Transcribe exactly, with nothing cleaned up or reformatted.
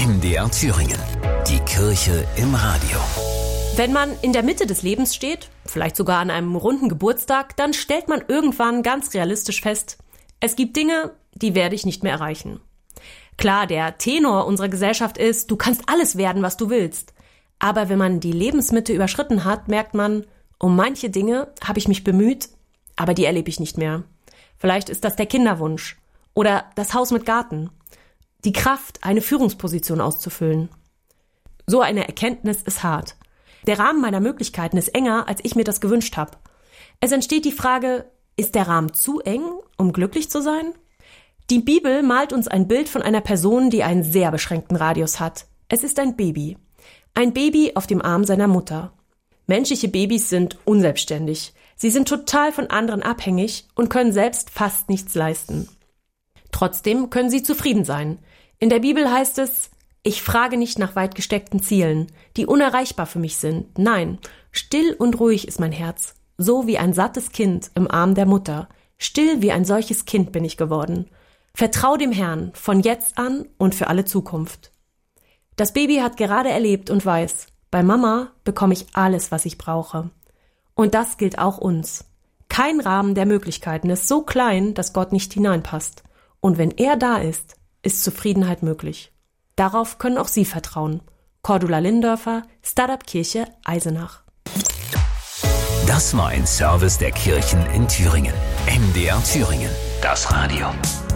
M D R Thüringen. Die Kirche im Radio. Wenn man in der Mitte des Lebens steht, vielleicht sogar an einem runden Geburtstag, dann stellt man irgendwann ganz realistisch fest, es gibt Dinge, die werde ich nicht mehr erreichen. Klar, der Tenor unserer Gesellschaft ist, du kannst alles werden, was du willst. Aber wenn man die Lebensmitte überschritten hat, merkt man, um manche Dinge habe ich mich bemüht, aber die erlebe ich nicht mehr. Vielleicht ist das der Kinderwunsch oder das Haus mit Garten. Die Kraft, eine Führungsposition auszufüllen. So eine Erkenntnis ist hart. Der Rahmen meiner Möglichkeiten ist enger, als ich mir das gewünscht habe. Es entsteht die Frage, ist der Rahmen zu eng, um glücklich zu sein? Die Bibel malt uns ein Bild von einer Person, die einen sehr beschränkten Radius hat. Es ist ein Baby. Ein Baby auf dem Arm seiner Mutter. Menschliche Babys sind unselbstständig. Sie sind total von anderen abhängig und können selbst fast nichts leisten. Trotzdem können sie zufrieden sein. In der Bibel heißt es, ich frage nicht nach weit gesteckten Zielen, die unerreichbar für mich sind. Nein, still und ruhig ist mein Herz, so wie ein sattes Kind im Arm der Mutter. Still wie ein solches Kind bin ich geworden. Vertrau dem Herrn von jetzt an und für alle Zukunft. Das Baby hat gerade erlebt und weiß, bei Mama bekomme ich alles, was ich brauche. Und das gilt auch uns. Kein Rahmen der Möglichkeiten ist so klein, dass Gott nicht hineinpasst. Und wenn er da ist, ist Zufriedenheit möglich. Darauf können auch Sie vertrauen. Cordula Lindörfer, Startup Kirche Eisenach. Das war ein Service der Kirchen in Thüringen. M D R Thüringen, das Radio.